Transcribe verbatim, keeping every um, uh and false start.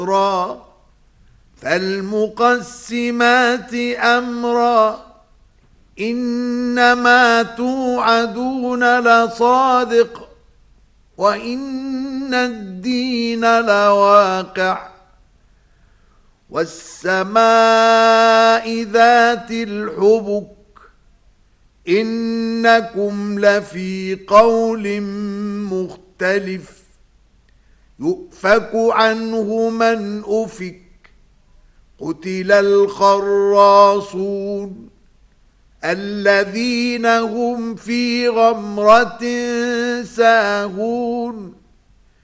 أمرا فالمقسمات أمرا إنما توعدون لصادق وإن الدين لواقع والسماء ذات الحبك إنكم لفي قول مختلف يؤفك عنه من أفك قتل الخراصون الذين هم في غمرة ساهون